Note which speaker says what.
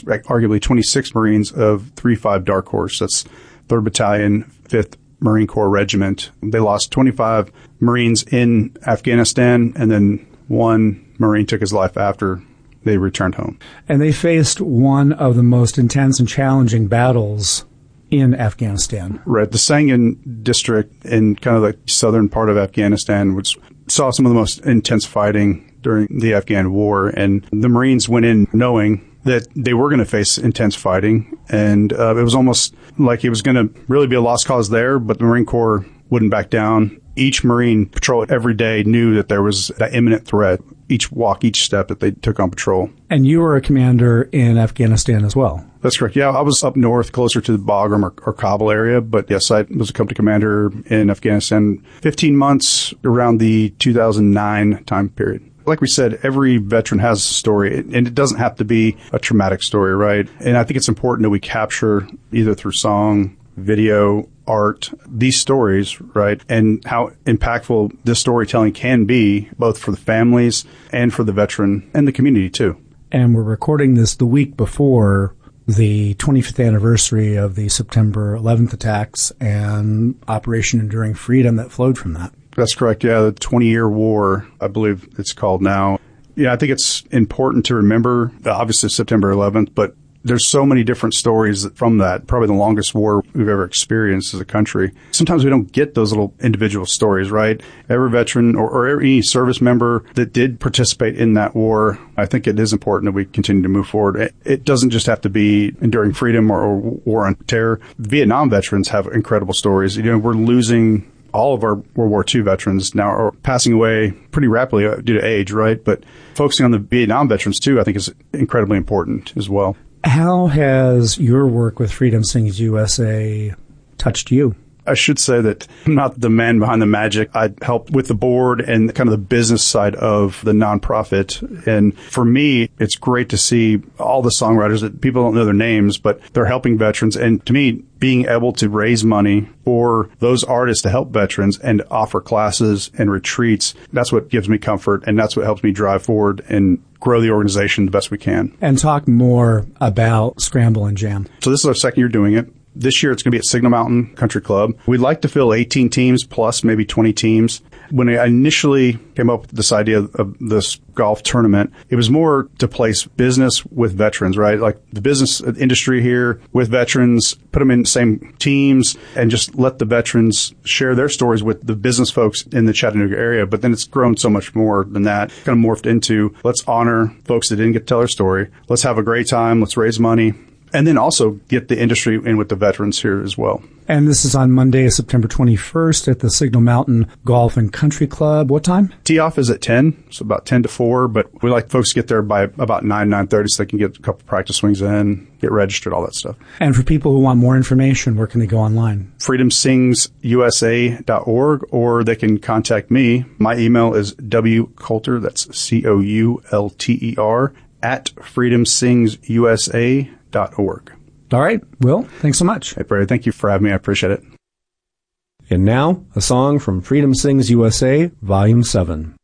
Speaker 1: arguably 26 Marines of 3-5 Dark Horse. That's 3rd Battalion, 5th Marine Corps Regiment. They lost 25 Marines in Afghanistan, and then one Marine took his life after they returned home.
Speaker 2: And they faced one of the most intense and challenging battles in Afghanistan.
Speaker 1: Right. The Sangin district in kind of the southern part of Afghanistan, which saw some of the most intense fighting during the Afghan war. And the Marines went in knowing that they were going to face intense fighting. And it was almost like it was going to really be a lost cause there, but the Marine Corps wouldn't back down. Each Marine patrol every day knew that there was that imminent threat, each walk, each step that they took on patrol.
Speaker 2: And you were a commander in Afghanistan as well.
Speaker 1: That's correct. Yeah, I was up north, closer to the Bagram or Kabul area. But yes, I was a company commander in Afghanistan 15 months around the 2009 time period. Like we said, every veteran has a story, and it doesn't have to be a traumatic story, right? And I think it's important that we capture either through song, video, art, these stories, right? And how impactful this storytelling can be, both for the families and for the veteran and the community too.
Speaker 2: And we're recording this the week before the 25th anniversary of the September 11th attacks and Operation Enduring Freedom that flowed from that.
Speaker 1: That's correct. Yeah, the 20-year war, I believe it's called now. Yeah, I think it's important to remember, obviously September 11th, but there's so many different stories from that, probably the longest war we've ever experienced as a country. Sometimes we don't get those little individual stories, right? Every veteran or any service member that did participate in that war, I think it is important that we continue to move forward. It doesn't just have to be Enduring Freedom or War on Terror. Vietnam veterans have incredible stories. You know, we're losing all of our World War II veterans now are passing away pretty rapidly due to age, right? But focusing on the Vietnam veterans, too, I think is incredibly important as well.
Speaker 2: How has your work with Freedom Sings USA touched you?
Speaker 1: I should say that I'm not the man behind the magic. I help with the board and kind of the business side of the nonprofit. And for me, it's great to see all the songwriters that people don't know their names, but they're helping veterans. And to me, being able to raise money for those artists to help veterans and offer classes and retreats, that's what gives me comfort. And that's what helps me drive forward and grow the organization the best we can.
Speaker 2: And talk more about Scramble and Jam.
Speaker 1: So this is our second year doing it. This year, it's going to be at Signal Mountain Country Club. We'd like to fill 18 teams plus maybe 20 teams. When I initially came up with this idea of this golf tournament, it was more to place business with veterans, right? Like the business industry here with veterans, put them in the same teams and just let the veterans share their stories with the business folks in the Chattanooga area. But then it's grown so much more than that. Kind of morphed into, let's honor folks that didn't get to tell their story. Let's have a great time. Let's raise money. And then also get the industry in with the veterans here as well.
Speaker 2: And this is on Monday, September 21st at the Signal Mountain Golf and Country Club. What time?
Speaker 1: Tee off is at 10, so about 10 to 4. But we like folks to get there by about 9:30 so they can get a couple practice swings in, get registered, all that stuff.
Speaker 2: And for people who want more information, where can they go online?
Speaker 1: freedomsingsusa.org, or they can contact me. My email is wcoulter, that's COULTER, at freedomsingsusa.org.
Speaker 2: All right. Will, thanks so much.
Speaker 1: Hey, Brady, thank you for having me. I appreciate it.
Speaker 3: And now, a song from Freedom Sings USA, Volume 7.